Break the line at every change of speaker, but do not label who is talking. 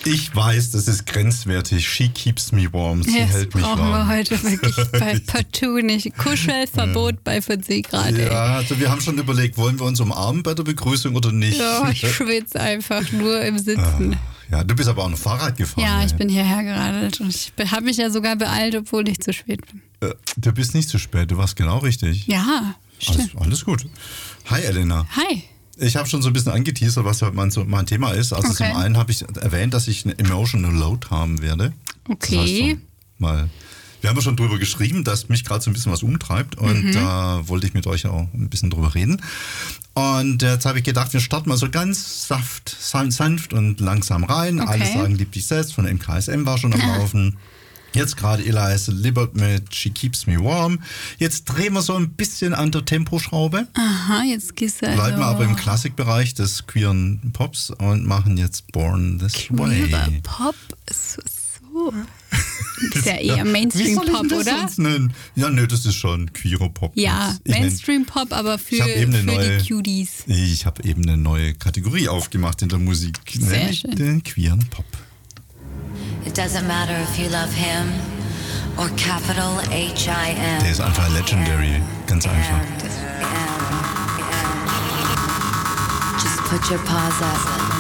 Ich weiß, das ist grenzwertig. She keeps me warm. Sie hält mich warm.
Das brauchen wir heute wirklich bei partout nicht. Kuschelverbot bei 40 Grad.
Ja, also wir haben schon überlegt, wollen wir uns umarmen bei der Begrüßung oder nicht?
Ja, ich schwitze einfach nur im Sitzen.
Ja, du bist aber auch noch Fahrrad gefahren.
Ja, ich bin hierher geradelt und ich habe mich ja sogar beeilt, obwohl ich zu spät bin.
Du bist nicht zu spät, du warst genau richtig.
Ja, stimmt.
Alles gut. Hi, Elena.
Hi.
Ich habe schon so ein bisschen angeteasert, was heute mein Thema ist. Also zum einen habe ich erwähnt, dass ich einen Emotional Load haben werde.
Okay.
Das heißt wir haben ja schon drüber geschrieben, dass mich gerade so ein bisschen was umtreibt und da wollte ich mit euch auch ein bisschen drüber reden. Und jetzt habe ich gedacht, wir starten mal so ganz sanft und langsam rein.
Okay.
Alle sagen, lieb dich selbst, von MKSM war schon am Laufen. Jetzt gerade Elias Libbert mit She Keeps Me Warm. Jetzt drehen wir so ein bisschen an der Temposchraube.
Aha, jetzt gehst du
Bleiben wir aber im Klassikbereich des queeren Pops und machen jetzt Born This Way.
Queerer Pop ist so. Ist ja eher Mainstream-Pop, oder?
Ja, nö, das ist schon queerer Pop.
Ja, Mainstream-Pop, aber für die Cuties.
Ich habe eben eine neue Kategorie aufgemacht in der Musik, nämlich den queeren Pop.
It doesn't matter if you love him or capital H-I-M.
Der ist einfach legendary, ganz einfach.
Just put your paws up.